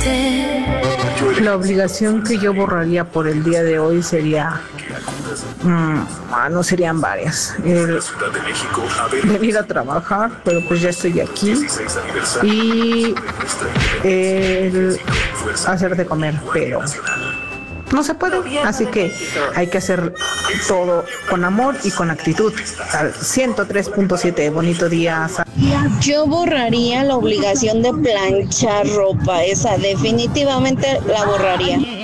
La obligación que yo borraría por el día de hoy sería, no serían varias. Venir a trabajar, pero pues ya estoy aquí. Y el hacer de comer, pero no se puede, así que hay que hacer todo con amor y con actitud. Al 103.7, bonito día. Yo borraría la obligación de planchar ropa, esa definitivamente la borraría.